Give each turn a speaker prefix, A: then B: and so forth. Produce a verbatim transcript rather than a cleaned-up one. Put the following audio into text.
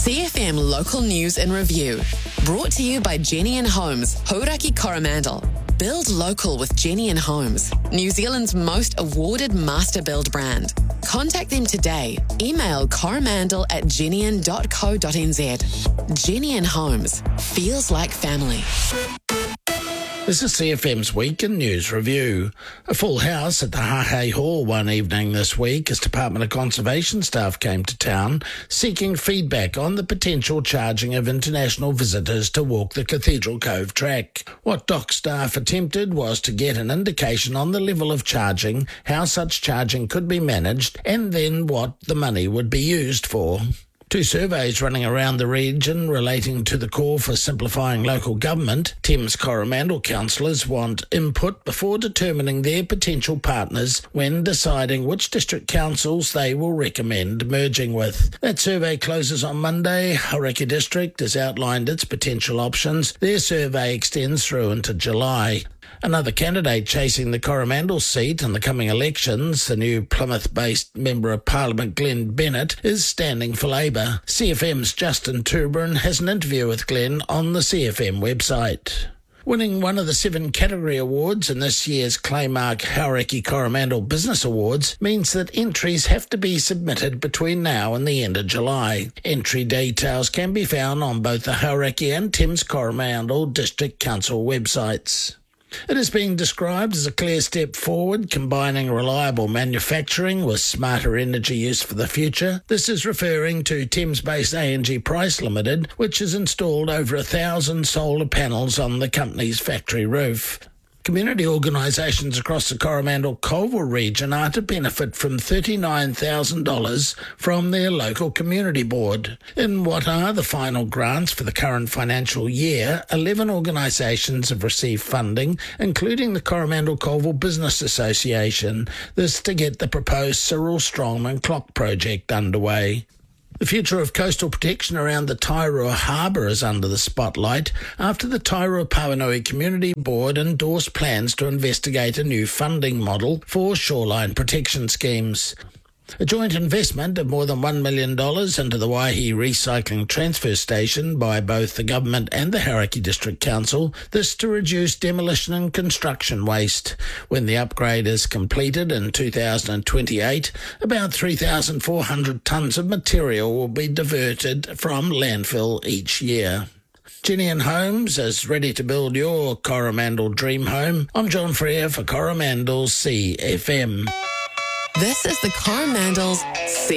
A: C F M Local News and Review. Brought to you by Jenny and Homes, Hauraki Coromandel. Build local with Jenny and Homes, New Zealand's most awarded master build brand. Contact them today. Email coromandel at jennian dot co dot n z. Jenny and Homes. Feels like family.
B: This is C F M's Week in News Review. A full house at the Hahei Hall one evening this week as Department of Conservation staff came to town seeking feedback on the potential charging of international visitors to walk the Cathedral Cove track. What D O C staff attempted was to get an indication on the level of charging, how such charging could be managed, and then what the money would be used for. Two surveys running around the region relating to the call for simplifying local government. Thames Coromandel councillors want input before determining their potential partners when deciding which district councils they will recommend merging with. That survey closes on Monday. Hauraki District has outlined its potential options. Their survey extends through into July. Another candidate chasing the Coromandel seat in the coming elections, the new Plymouth-based Member of Parliament Glenn Bennett, is standing for Labour. C F M's Justin Turbin has an interview with Glenn on the C F M website. Winning one of the seven category awards in this year's Claymark Hauraki Coromandel Business Awards means that entries have to be submitted between now and the end of July. Entry details can be found on both the Hauraki and Thames Coromandel District Council websites. It is being described as a clear step forward, combining reliable manufacturing with smarter energy use for the future. This is referring to Thames-based A N G Price Limited, which has installed over a thousand solar panels on the company's factory roof. Community organisations across the Coromandel-Colville region are to benefit from thirty-nine thousand dollars from their local community board. In what are the final grants for the current financial year, eleven organisations have received funding, including the Coromandel-Colville Business Association, this to get the proposed Cyril Strongman Clock project underway. The future of coastal protection around the Tairua Harbour is under the spotlight after the Tairua Pawanui Community Board endorsed plans to investigate a new funding model for shoreline protection schemes. A joint investment of more than one million dollars into the Waihi Recycling Transfer Station by both the government and the Hauraki District Council, this to reduce demolition and construction waste. When the upgrade is completed in two thousand twenty-eight, about three thousand four hundred tonnes of material will be diverted from landfill each year. Jenny and Homes is ready to build your Coromandel dream home. I'm John Freer for Coromandel's C F M.
A: This is the Coromandel's C